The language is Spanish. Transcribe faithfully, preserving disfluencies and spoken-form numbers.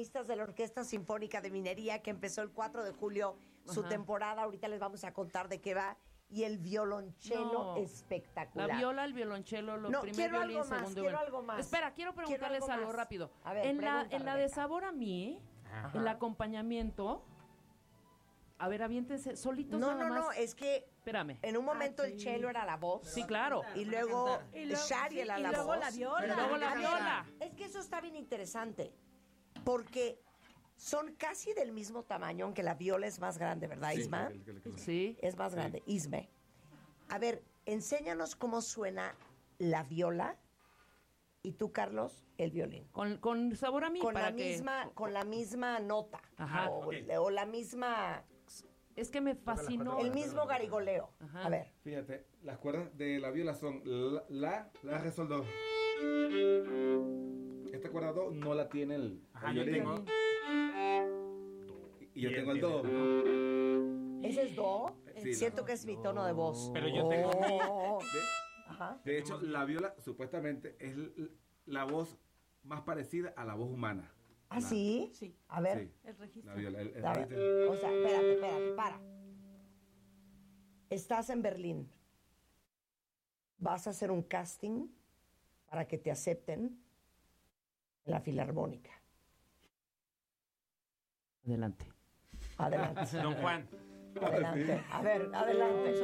violinistas de la Orquesta Sinfónica de Minería, que empezó el cuatro de julio su Ajá. temporada. Ahorita les vamos a contar de qué va. Y el violonchelo No. espectacular. La viola, el violonchelo, lo No, primer quiero violín, algo más, segundo quiero violín. algo más. Espera, quiero preguntarles Quiero algo algo más. rápido. A ver, en la, pregunta, en la de Rebeca. Sabor a mí, Ajá. el acompañamiento, a ver, aviéntense solitos No, nada no, más. no, es que Espérame. en un momento Ah, el sí. cello era la voz. Sí, claro. Y luego Y luego- Shari sí, era y la luego voz. la viola. Y luego la A ver, viola. Es que eso está bien interesante. Porque son casi del mismo tamaño, aunque la viola es más grande, ¿verdad, Sí, Isma? que- que- que- que- Sí. Es más grande, Isme. A ver, enséñanos cómo suena la viola y tú, Carlos, el violín. Con, con Sabor a mí. Con para la que- misma, con la misma nota. Ajá. O, Ok. o la misma, Es que me fascinó. el mismo garigoleo. Ajá. A ver. Fíjate, las cuerdas de la viola son la, la, la, re, sol, do. Esta cuerda do no la tiene el, Ajá, el yo violín. tengo. Y yo Y tengo él el do. tiene ¿Ese es do? Sí, Siento la- que es mi tono de voz. Pero yo tengo Oh. De, Ajá. de hecho, la viola supuestamente es l- la voz más parecida a la voz humana. ¿Ah, La- sí? Sí. A ver. Sí, El registro. la viola. el- el A ver. registro. O sea, espérate, espérate, para. Estás en Berlín. Vas a hacer un casting para que te acepten en la Filarmónica. Adelante. Adelante. Don Juan. Adelante. A ver, adelante.